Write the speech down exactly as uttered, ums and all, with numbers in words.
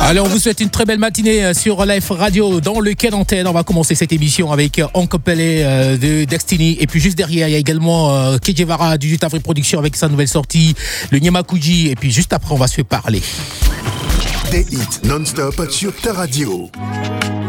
Alors, on vous souhaite une très belle matinée sur Life Radio dans le quai d'antenne. On va commencer cette émission avec Onkopele euh, de Destiny. Et puis juste derrière, il y a également euh, Kejevara du dix-huit avril Production avec sa nouvelle sortie, le Nyamakuji. Et puis juste après, on va se parler. Des hits non-stop sur ta radio.